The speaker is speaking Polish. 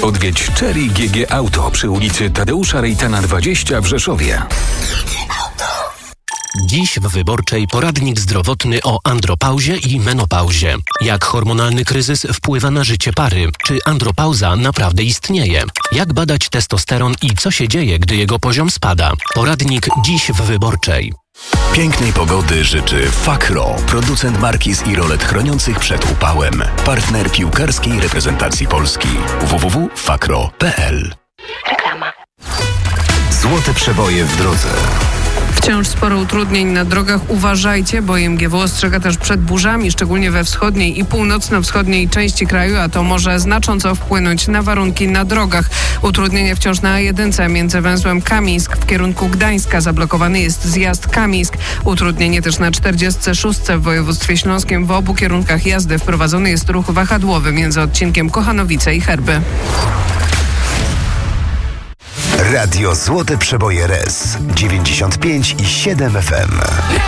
Odwiedź Cherry GG Auto przy ulicy Tadeusza Rejtana 20 w Rzeszowie. Dziś w Wyborczej poradnik zdrowotny o andropauzie i menopauzie. Jak hormonalny kryzys wpływa na życie pary? Czy andropauza naprawdę istnieje? Jak badać testosteron i co się dzieje, gdy jego poziom spada? Poradnik dziś w Wyborczej. Pięknej pogody życzy Fakro, producent markiz i rolet chroniących przed upałem. Partner piłkarskiej reprezentacji Polski. www.fakro.pl. Reklama. Złote przeboje w drodze. Wciąż sporo utrudnień na drogach. Uważajcie, bo IMGW ostrzega też przed burzami, szczególnie we wschodniej i północno-wschodniej części kraju, a to może znacząco wpłynąć na warunki na drogach. Utrudnienia wciąż na A1 między węzłem Kamińsk w kierunku Gdańska. Zablokowany jest zjazd Kamińsk. Utrudnienie też na 46 w województwie śląskim. W obu kierunkach jazdy wprowadzony jest ruch wahadłowy między odcinkiem Kochanowice i Herby. Radio Złote Przeboje RES 95,7 FM.